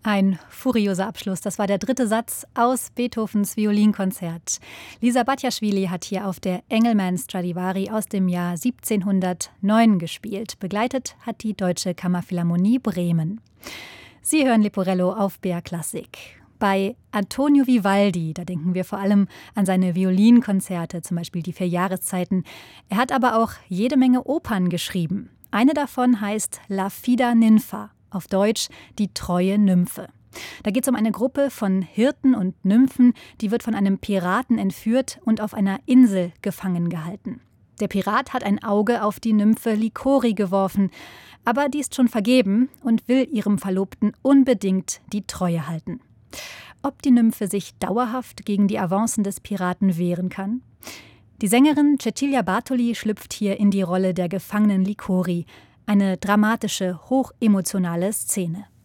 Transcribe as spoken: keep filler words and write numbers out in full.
Ein furioser Abschluss. Das war der dritte Satz aus Beethovens Violinkonzert. Lisa Batjaschwili hat hier auf der Engelmann Stradivari aus dem Jahr siebzehnhundertneun gespielt. Begleitet hat die Deutsche Kammerphilharmonie Bremen. Sie hören Leporello auf B R Klassik. Bei Antonio Vivaldi, da denken wir vor allem an seine Violinkonzerte, zum Beispiel die vier Jahreszeiten. Er hat aber auch jede Menge Opern geschrieben. Eine davon heißt La Fida Ninfa, auf Deutsch die treue Nymphe. Da geht es um eine Gruppe von Hirten und Nymphen, die wird von einem Piraten entführt und auf einer Insel gefangen gehalten. Der Pirat hat ein Auge auf die Nymphe Liquori geworfen, aber die ist schon vergeben und will ihrem Verlobten unbedingt die Treue halten. Ob die Nymphe sich dauerhaft gegen die Avancen des Piraten wehren kann? Die Sängerin Cecilia Bartoli schlüpft hier in die Rolle der gefangenen Liquori. Eine dramatische, hochemotionale Szene.